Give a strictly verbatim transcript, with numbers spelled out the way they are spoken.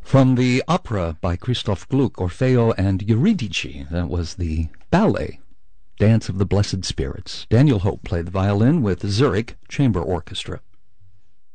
From the opera by Christoph Gluck, Orfeo and Eurydice, that was the ballet, Dance of the Blessed Spirits. Daniel Hope played the violin with Zurich Chamber Orchestra.